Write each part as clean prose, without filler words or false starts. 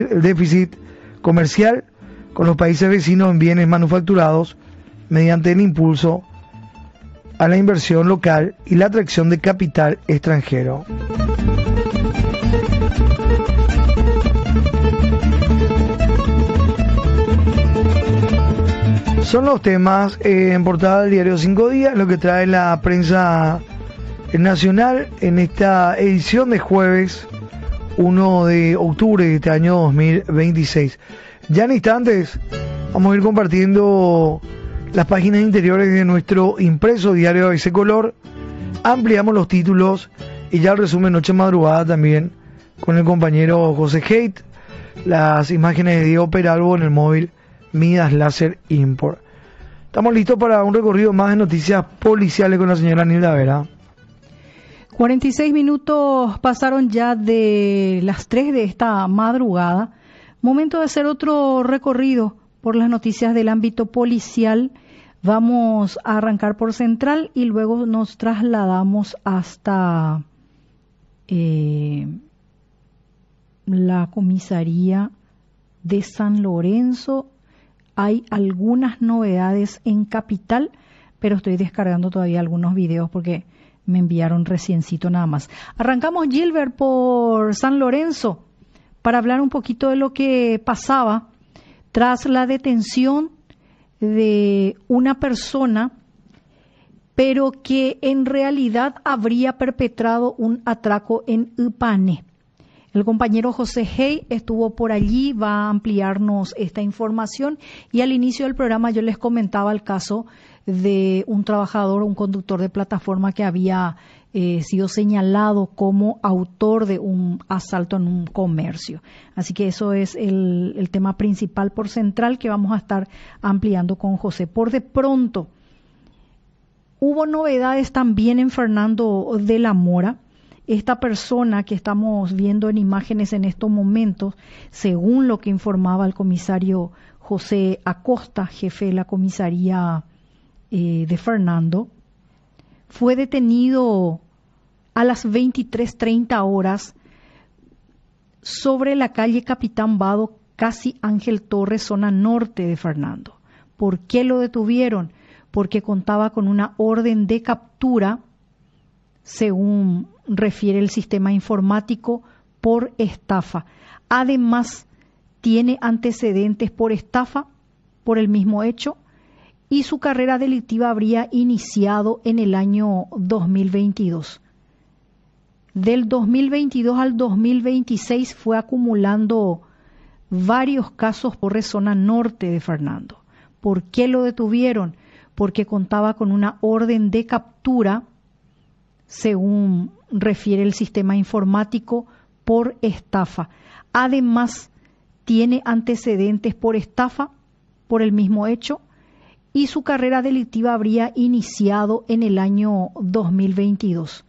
el déficit comercial con los países vecinos en bienes manufacturados mediante el impulso a la inversión local y la atracción de capital extranjero. Son los temas en portada del diario 5 Días, lo que trae la prensa nacional en esta edición de jueves 1 de octubre de este año 2026. Ya en instantes vamos a ir compartiendo las páginas interiores de nuestro impreso diario ABC Color. Ampliamos los títulos y ya el resumen noche madrugada también con el compañero José Haidt. Las imágenes de Diego Peralbo en el móvil Midas Láser Import. Estamos listos para un recorrido más de noticias policiales con la señora Nilda Vera. 46 minutos pasaron ya de las 3 de esta madrugada. Momento de hacer otro recorrido por las noticias del ámbito policial. Vamos a arrancar por Central y luego nos trasladamos hasta la comisaría de San Lorenzo. Hay algunas novedades en Capital, pero estoy descargando todavía algunos videos porque me enviaron reciencito nada más. Arrancamos, Gilbert, por San Lorenzo para hablar un poquito de lo que pasaba tras la detención de una persona, pero que en realidad habría perpetrado un atraco en Ipané. El compañero José Haidt estuvo por allí, va a ampliarnos esta información, y al inicio del programa yo les comentaba el caso de un trabajador, un conductor de plataforma que había sido señalado como autor de un asalto en un comercio. Así que eso es el tema principal por Central que vamos a estar ampliando con José. Por de pronto, hubo novedades también en Fernando de la Mora. Esta persona que estamos viendo en imágenes en estos momentos, según lo que informaba el comisario José Acosta, jefe de la comisaría de Fernando, fue detenido a las 23:30 horas sobre la calle Capitán Vado, casi Ángel Torres, zona norte de Fernando. ¿Por qué lo detuvieron? Porque contaba con una orden de captura, según refiere el sistema informático, por estafa. Además, tiene antecedentes por estafa por el mismo hecho y su carrera delictiva habría iniciado en el año 2022. Del 2022 al 2026 fue acumulando varios casos por zona norte de Fernando. ¿Por qué lo detuvieron? Porque contaba con una orden de captura, según refiere el sistema informático, por estafa. Además, tiene antecedentes por estafa por el mismo hecho y su carrera delictiva habría iniciado en el año 2022.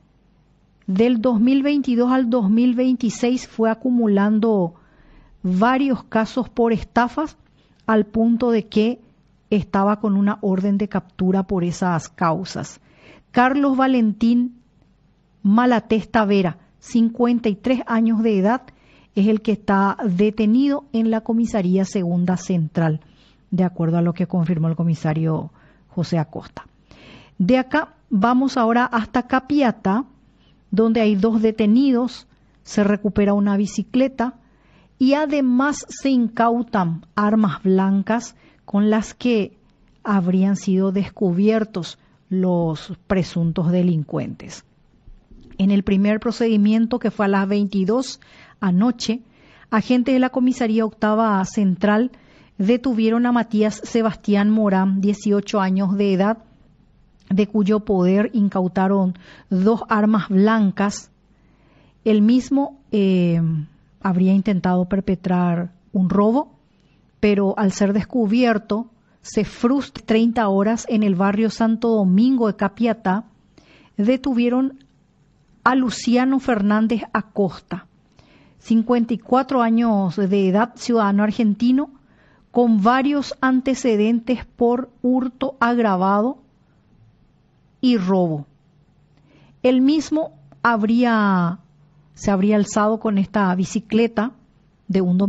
Del 2022 al 2026 fue acumulando varios casos por estafas al punto de que estaba con una orden de captura por esas causas. Carlos Valentín Malatés Tavera, 53 años de edad, es el que está detenido en la comisaría segunda central, de acuerdo a lo que confirmó el comisario José Acosta. De acá vamos ahora hasta Capiatá, donde hay 2 detenidos, se recupera una bicicleta y además se incautan armas blancas con las que habrían sido descubiertos los presuntos delincuentes. En el primer procedimiento, que fue a las 22 anoche, agentes de la comisaría octava central detuvieron a Matías Sebastián Morán, 18 años de edad, de cuyo poder incautaron 2 armas blancas. El mismo habría intentado perpetrar un robo, pero al ser descubierto, se frustra. 30 horas en el barrio Santo Domingo de Capiatá, detuvieron a Luciano Fernández Acosta, 54 años de edad, ciudadano argentino, con varios antecedentes por hurto agravado y robo. El mismo se habría alzado con esta bicicleta de un